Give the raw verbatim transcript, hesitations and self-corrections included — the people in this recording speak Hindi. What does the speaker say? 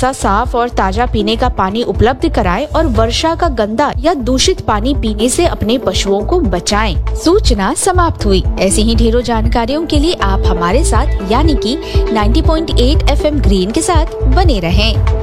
हमेशा साफ और ताजा पीने का पानी उपलब्ध कराएं और वर्षा का गंदा या दूषित पानी पीने से अपने पशुओं को बचाएं। सूचना समाप्त हुई। ऐसी ही ढेरों जानकारियों के लिए आप हमारे साथ यानी कि नब्बे पॉइंट आठ एफ एम ग्रीन के साथ बने रहें।